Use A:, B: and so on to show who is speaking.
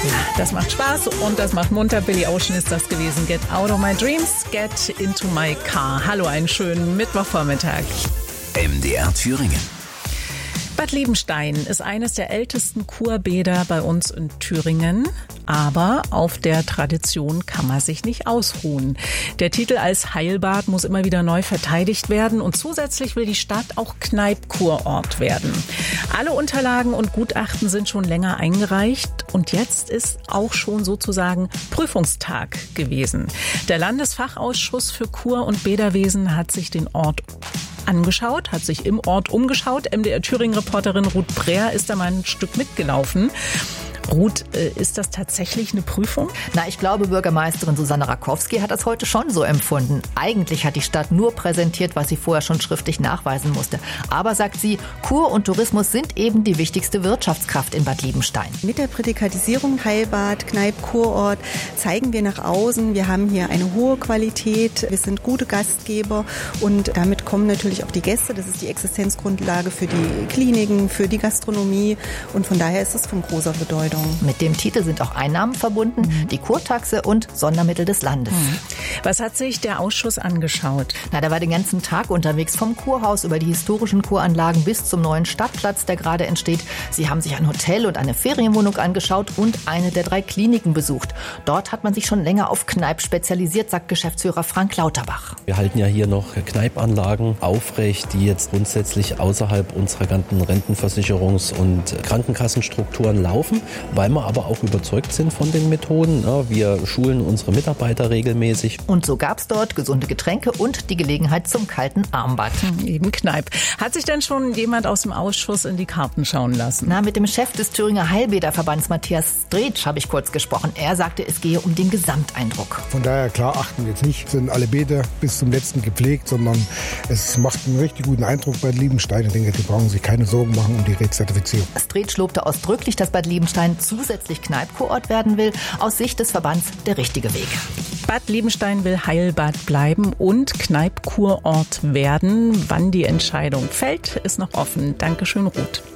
A: Das macht Spaß und das macht munter. Billy Ocean ist das gewesen. Get out of my dreams, get into my car. Hallo, einen schönen Mittwochvormittag.
B: MDR Thüringen.
A: Bad Liebenstein ist eines der ältesten Kurbäder bei uns in Thüringen. Aber auf der Tradition kann man sich nicht ausruhen. Der Titel als Heilbad muss immer wieder neu verteidigt werden und zusätzlich will die Stadt auch Kneipp-Kurort werden. Alle Unterlagen und Gutachten sind schon länger eingereicht und jetzt ist auch schon sozusagen Prüfungstag gewesen. Der Landesfachausschuss für Kur- und Bäderwesen hat sich den Ort angeschaut, hat sich im Ort umgeschaut. MDR Thüringen-Reporterin Ruth Brehr ist da mal ein Stück mitgelaufen. Ruth, ist das tatsächlich eine Prüfung?
C: Na, ich glaube, Bürgermeisterin Susanne Rakowski hat das heute schon so empfunden. Eigentlich hat die Stadt nur präsentiert, was sie vorher schon schriftlich nachweisen musste. Aber, sagt sie, Kur und Tourismus sind eben die wichtigste Wirtschaftskraft in Bad Liebenstein.
D: Mit der Prädikatisierung Heilbad, Kneipp, Kurort zeigen wir nach außen, wir haben hier eine hohe Qualität, wir sind gute Gastgeber und damit kommen natürlich auch die Gäste. Das ist die Existenzgrundlage für die Kliniken, für die Gastronomie und von daher ist es von großer Bedeutung.
C: Mit dem Titel sind auch Einnahmen verbunden, die Kurtaxe und Sondermittel des Landes.
A: Was hat sich der Ausschuss angeschaut?
C: Na, der war den ganzen Tag unterwegs, vom Kurhaus über die historischen Kuranlagen bis zum neuen Stadtplatz, der gerade entsteht. Sie haben sich ein Hotel und eine Ferienwohnung angeschaut und eine der 3 Kliniken besucht. Dort hat man sich schon länger auf Kneipp spezialisiert, sagt Geschäftsführer Frank Lauterbach.
E: Wir halten ja hier noch Kneippanlagen aufrecht, die jetzt grundsätzlich außerhalb unserer ganzen Rentenversicherungs- und Krankenkassenstrukturen laufen, weil wir aber auch überzeugt sind von den Methoden. Wir schulen unsere Mitarbeiter regelmäßig.
C: Und so gab es dort gesunde Getränke und die Gelegenheit zum kalten Armbad.
A: Eben Kneipp. Hat sich denn schon jemand aus dem Ausschuss in die Karten schauen lassen?
C: Na, mit dem Chef des Thüringer Heilbäderverbands Matthias Stretsch habe ich kurz gesprochen. Er sagte, es gehe um den Gesamteindruck.
F: Von daher klar achten wir jetzt nicht, sind alle Bäder bis zum letzten gepflegt, sondern es macht einen richtig guten Eindruck bei Liebenstein. Ich denke, die brauchen sich keine Sorgen machen um die Rezertifizierung.
C: Stretsch lobte ausdrücklich, dass Bad Liebenstein zusätzlich Kneipp-Kurort werden will. Aus Sicht des Verbands der richtige Weg.
A: Bad Liebenstein will Heilbad bleiben und Kneipp-Kurort werden. Wann die Entscheidung fällt, ist noch offen. Dankeschön, Ruth.